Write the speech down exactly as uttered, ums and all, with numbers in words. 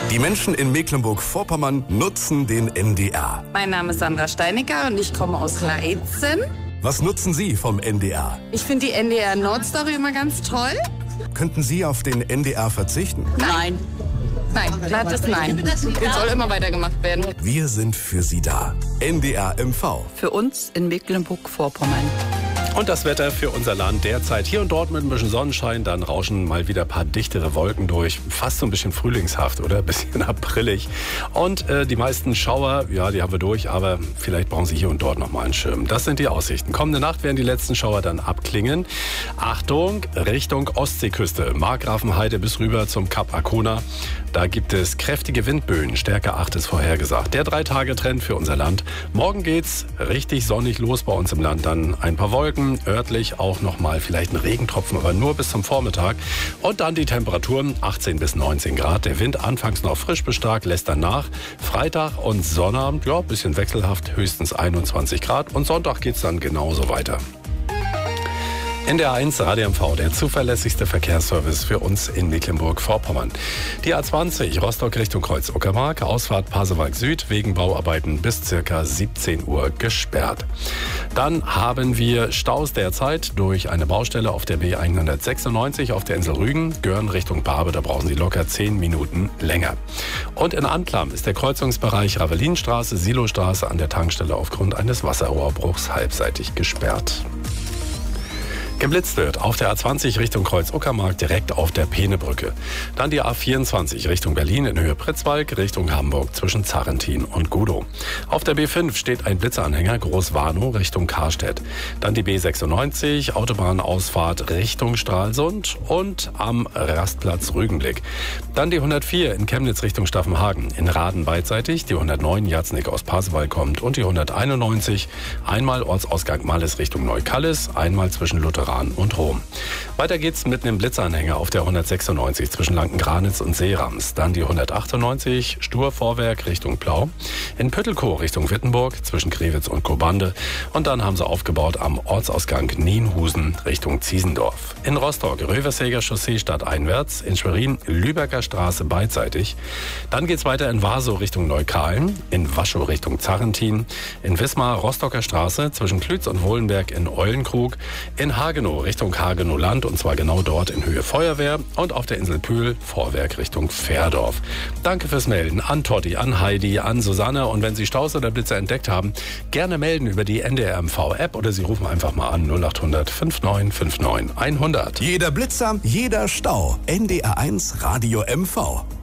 Die Menschen in Mecklenburg-Vorpommern nutzen den N D R. Mein Name ist Sandra Steinecker und ich komme aus Leitzen. Was nutzen Sie vom N D R? Ich finde die N D R Nordstory immer ganz toll. Könnten Sie auf den N D R verzichten? Nein. Nein, glattes Nein. Den soll immer weitergemacht werden. Wir sind für Sie da. N D R M V. Für uns in Mecklenburg-Vorpommern. Und das Wetter für unser Land derzeit hier und dort mit ein bisschen Sonnenschein, dann rauschen mal wieder ein paar dichtere Wolken durch. Fast so ein bisschen frühlingshaft, oder? Ein bisschen aprillig. Und äh, die meisten Schauer, ja, die haben wir durch, aber vielleicht brauchen Sie hier und dort nochmal einen Schirm. Das sind die Aussichten. Kommende Nacht werden die letzten Schauer dann abklingen. Achtung, Richtung Ostseeküste, Markgrafenheide bis rüber zum Kap Arkona. Da gibt es kräftige Windböen, Stärke acht ist vorhergesagt. Der Drei-Tage-Trend für unser Land. Morgen geht's richtig sonnig los bei uns im Land. Dann ein paar Wolken. Örtlich auch nochmal vielleicht ein Regentropfen, aber nur bis zum Vormittag. Und dann die Temperaturen achtzehn bis neunzehn Grad. Der Wind anfangs noch frisch bis stark, lässt dann nach. Freitag und Sonnabend, ja, bisschen wechselhaft, höchstens einundzwanzig Grad. Und Sonntag geht's dann genauso weiter. N D R eins Radio M V, der zuverlässigste Verkehrsservice für uns in Mecklenburg-Vorpommern. Die A zwanzig Rostock Richtung Kreuz Uckermark, Ausfahrt Pasewalk Süd, wegen Bauarbeiten bis ca. siebzehn Uhr gesperrt. Dann haben wir Staus derzeit durch eine Baustelle auf der B hundertsechsundneunzig auf der Insel Rügen. Görn Richtung Barbe, da brauchen Sie locker zehn Minuten länger. Und in Anklam ist der Kreuzungsbereich Ravelinstraße, Silostraße an der Tankstelle aufgrund eines Wasserrohrbruchs halbseitig gesperrt. Geblitzt wird auf der A zwanzig Richtung Kreuz Uckermark direkt auf der Peenebrücke. Dann die A vierundzwanzig Richtung Berlin in Höhe Pritzwalk, Richtung Hamburg zwischen Zarrentin und Gudow. Auf der B fünf steht ein Blitzanhänger Groß-Warnow Richtung Karstedt. Dann die B sechsundneunzig Autobahnausfahrt Richtung Stralsund und am Rastplatz Rügenblick. Dann die hundertvier in Chemnitz Richtung Staffenhagen, in Raden beidseitig, die hundertneun Jatznik aus Pasewalk kommt und die hunderteinundneunzig einmal Ortsausgang Malles Richtung Neukallis, einmal zwischen Lutheran und Rom. Weiter geht's mit einem Blitzanhänger auf der hundertsechsundneunzig zwischen Lanken-Granitz und Seerams. Dann die hundertachtundneunzig Stur-Vorwerk Richtung Plau. In Püttelkow Richtung Wittenburg zwischen Krewitz und Kobande. Und dann haben sie aufgebaut am Ortsausgang Nienhusen Richtung Ziesendorf. In Rostock Röversäger Chaussee stadteinwärts. In Schwerin Lübecker Straße beidseitig. Dann geht's weiter in Warsow Richtung Neukalen. In Waschow Richtung Zarrentin. In Wismar Rostocker Straße zwischen Klütz und Wohlenberg in Eulenkrug. In Hagenow Richtung Hagenow-Land und zwar genau dort in Höhe Feuerwehr und auf der Insel Pühl Vorwerk Richtung Fährdorf. Danke fürs Melden an Totti, an Heidi, an Susanne und wenn Sie Staus oder Blitzer entdeckt haben, gerne melden über die N D R M V-App oder Sie rufen einfach mal an null achthundert neunundfünfzig neunundfünfzig hundert. Jeder Blitzer, jeder Stau. N D R eins Radio M V.